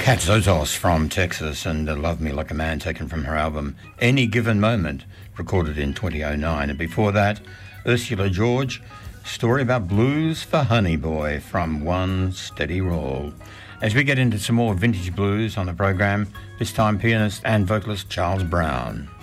Kat Zotos from Texas and Love Me Like a Man, taken from her album Any Given Moment, recorded in 2009. And before that, Ursula George, Story About Blues for Honey Boy from One Steady Roll. As we get into some more vintage blues on the program, this time pianist and vocalist Charles Brown.